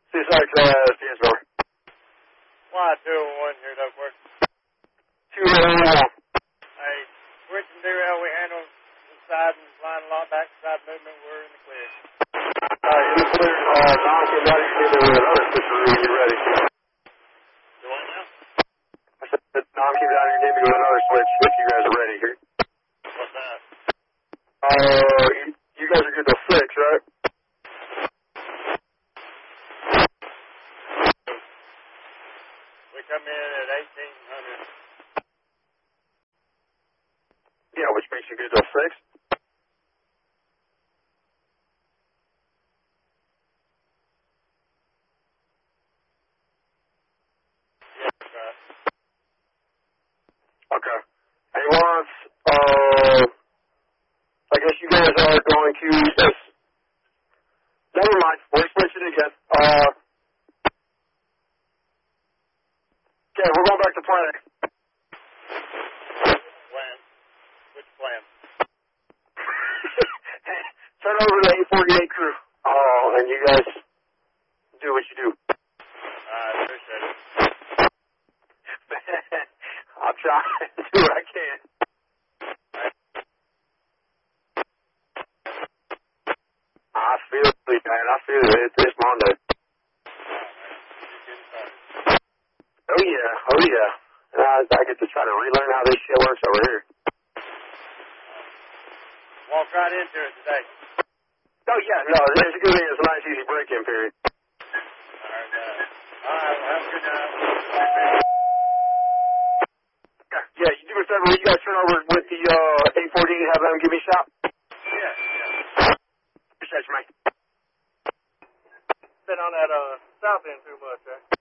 C6, D'Angelo. Fly 201 here, Duckworth. 201. Hey, switching to how we handle inside and flying a lot back side movement. We're in the clear. In the clear. Don came down here with another switcher when you're ready. Do what now? I said, Don came down here with another switch if you guys are ready here. What's that? You guys are good till 6, right? We come in at 1800. Yeah, which makes you good till 6. Yeah, that's right. Okay. Hey, Lawrence, I guess you guys are going to this. Never mind. We're switching again. Okay, we're going back to planning. Plan. Which plan? Turn over to the 848 crew. And you guys do what you do. I appreciate it. I'll try to do what I can. I feel it, man. I feel it. It's Monday. Oh, yeah. Oh, yeah. I get to try to relearn how this shit works over here. Walk right into it today. Oh, yeah. No, it's a good thing. It's a nice, easy break-in period. All right, well, have a good night. Yeah, you do me a favor. You guys turn over with the 848, have them give me a shot? Yeah. Appreciate you, man. Been on that south end too much, eh?